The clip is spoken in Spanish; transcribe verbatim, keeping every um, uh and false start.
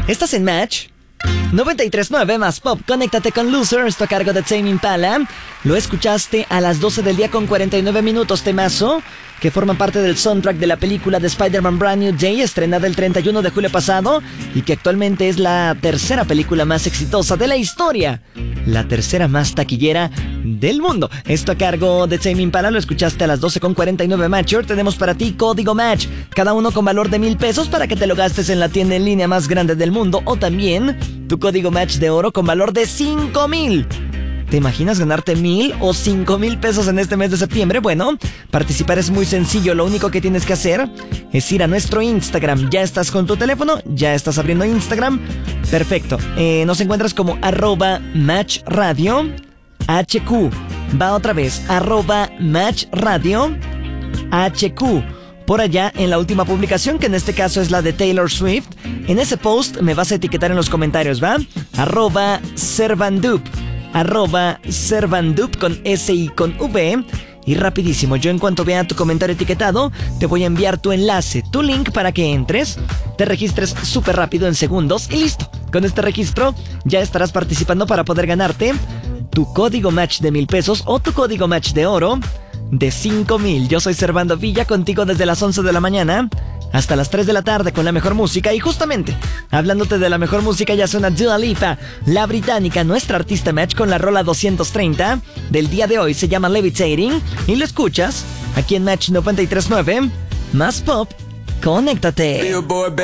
Estás en Match noventa y tres punto nueve más Pop. Conéctate con Loser, esto a cargo de Tame Impala. Lo escuchaste a las doce del día con cuarenta y nueve minutos, temazo que forma parte del soundtrack de la película de Spider-Man Brand New Day, estrenada el treinta y uno de julio pasado, y que actualmente es la tercera película más exitosa de la historia, la tercera más taquillera del mundo. Esto a cargo de Tame Impala, lo escuchaste a las doce con cuarenta y nueve. Matcher, tenemos para ti código Match, cada uno con valor de mil pesos para que te lo gastes en la tienda en línea más grande del mundo, o también tu código Match de oro con valor de cinco mil. ¿Te imaginas ganarte mil o cinco mil pesos en este mes de septiembre? Bueno, participar es muy sencillo. Lo único que tienes que hacer es ir a nuestro Instagram. ¿Ya estás con tu teléfono? ¿Ya estás abriendo Instagram? Perfecto. Eh, nos encuentras como arroba Match Radio H Q. Va otra vez, arroba Match Radio H Q. Por allá, en la última publicación, que en este caso es la de Taylor Swift, en ese post me vas a etiquetar en los comentarios, ¿va? Arroba Servandup. Arroba Servandup con S y con V. Y rapidísimo, yo en cuanto vea tu comentario etiquetado, te voy a enviar tu enlace, tu link para que entres, te registres súper rápido en segundos y listo. Con este registro ya estarás participando para poder ganarte tu código Match de mil pesos o tu código Match de oro de cinco mil. Yo soy Servando Villa, contigo desde las once de la mañana hasta las tres de la tarde con la mejor música. Y justamente, hablándote de la mejor música, ya suena Dua Lipa, la británica, nuestra artista Match, con la rola doscientos treinta del día de hoy. Se llama Levitating y lo escuchas aquí en Match noventa y tres punto nueve más Pop. Conéctate.